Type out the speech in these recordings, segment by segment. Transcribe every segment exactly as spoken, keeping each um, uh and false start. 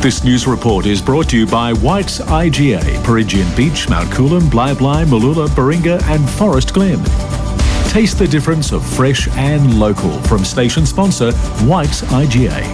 This news report is brought to you by White's I G A, Perigian Beach, Mount Coolum, Bly Bly, Mooloolah, Baringa and Forest Glen. Taste the difference of fresh and local from station sponsor White's I G A.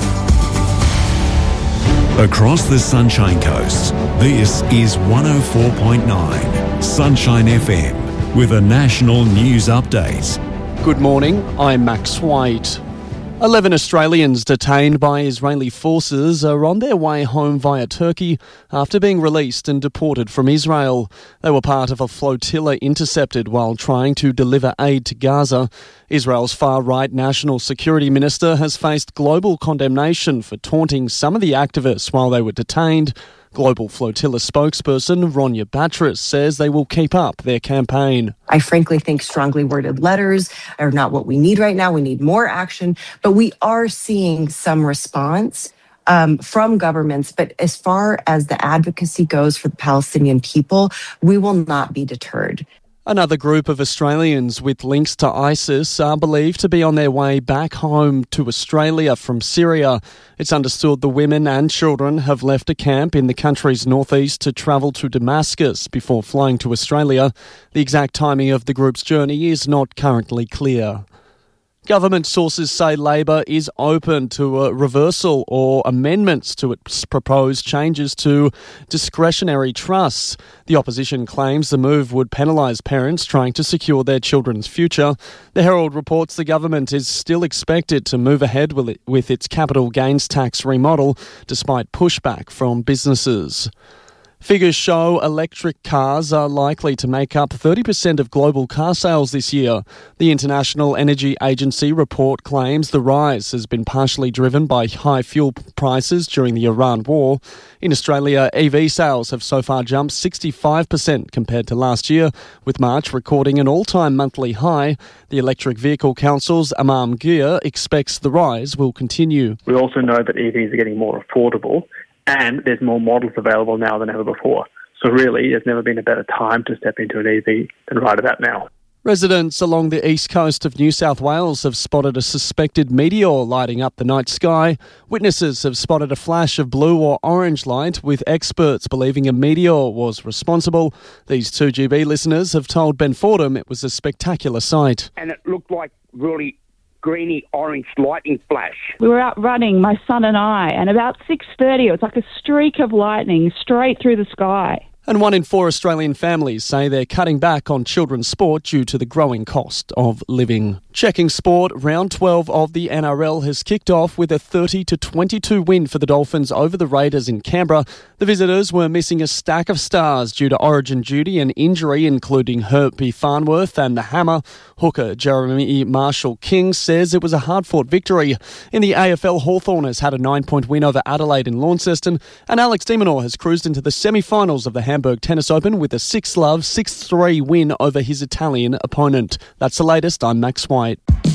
Across the Sunshine Coast, this is one oh four point nine Sunshine F M with a national news update. Good morning, I'm Max White. Eleven Australians detained by Israeli forces are on their way home via Turkey after being released and deported from Israel. They were part of a flotilla intercepted while trying to deliver aid to Gaza. Israel's far-right National Security Minister has faced global condemnation for taunting some of the activists while they were detained. Global Flotilla spokesperson Ronya Batras says they will keep up their campaign. I frankly think strongly worded letters are not what we need right now. We need more action, but we are seeing some response um, from governments. But as far as the advocacy goes for the Palestinian people, we will not be deterred. Another group of Australians with links to ISIS are believed to be on their way back home to Australia from Syria. It's understood the women and children have left a camp in the country's northeast to travel to Damascus before flying to Australia. The exact timing of the group's journey is not currently clear. Government sources say Labor is open to a reversal or amendments to its proposed changes to discretionary trusts. The opposition claims the move would penalise parents trying to secure their children's future. The Herald reports the government is still expected to move ahead with, it, with its capital gains tax remodel, despite pushback from businesses. Figures show electric cars are likely to make up thirty percent of global car sales this year. The International Energy Agency report claims the rise has been partially driven by high fuel prices during the Iran war. In Australia, E V sales have so far jumped sixty-five percent compared to last year, with March recording an all-time monthly high. The Electric Vehicle Council's Amam Gir expects the rise will continue. We also know that E Vs are getting more affordable, and there's more models available now than ever before. So really, there's never been a better time to step into an E V than right about now. Residents along the east coast of New South Wales have spotted a suspected meteor lighting up the night sky. Witnesses have spotted a flash of blue or orange light, with experts believing a meteor was responsible. These two G B listeners have told Ben Fordham it was a spectacular sight. And it looked like really greeny orange lightning flash. We were out running, my son and I, and about six thirty it was like a streak of lightning straight through the sky. And one in four Australian families say they're cutting back on children's sport due to the growing cost of living. Checking sport, round twelve of the N R L has kicked off with a thirty to twenty-two win for the Dolphins over the Raiders in Canberra. The visitors were missing a stack of stars due to origin duty and injury, including Herbie Farnworth and the Hammer. Hooker Jeremy Marshall-King says it was a hard-fought victory. In the A F L, Hawthorn has had a nine-point win over Adelaide in Launceston, and Alex de Minaur has cruised into the semi-finals of the Hamburg Tennis Open with a six love, six three win over his Italian opponent. That's the latest. I'm Max White.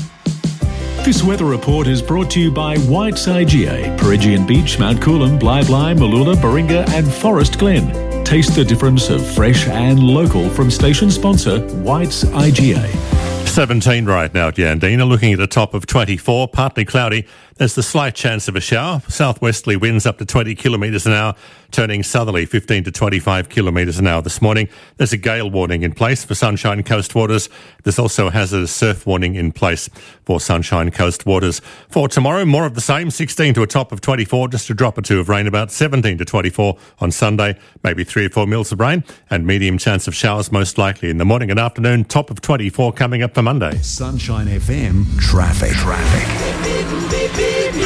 This weather report is brought to you by White's I G A, Perigian Beach, Mount Coolum, Bly Bly, Mooloolah, Baringa and Forest Glen. Taste the difference of fresh and local from station sponsor White's I G A. seventeen right now at Yandina, looking at a top of twenty-four, partly cloudy. There's the slight chance of a shower. Southwesterly winds up to twenty kilometres an hour, turning southerly fifteen to twenty-five kilometres an hour this morning. There's a gale warning in place for Sunshine Coast waters. There's also a hazardous surf warning in place for Sunshine Coast waters. For tomorrow, more of the same, sixteen to a top of twenty-four, just a drop or two of rain, about seventeen to twenty-four on Sunday, maybe three or four mils of rain, and medium chance of showers most likely in the morning and afternoon, top of twenty-four coming up for Monday. Sunshine F M traffic. Traffic.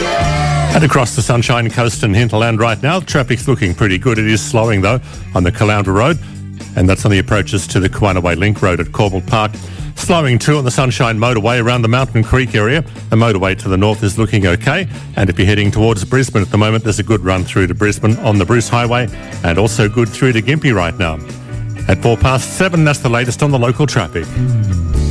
And across the Sunshine Coast and hinterland right now, traffic's looking pretty good. It is slowing though on the Caloundra Road, and that's on the approaches to the Kuanaway Link Road at Corbel Park. Slowing too on the Sunshine Motorway around the Mountain Creek area. The motorway to the north is looking okay, and if you're heading towards Brisbane at the moment, there's a good run through to Brisbane on the Bruce Highway, and also good through to Gympie right now. At four past seven, that's the latest on the local traffic.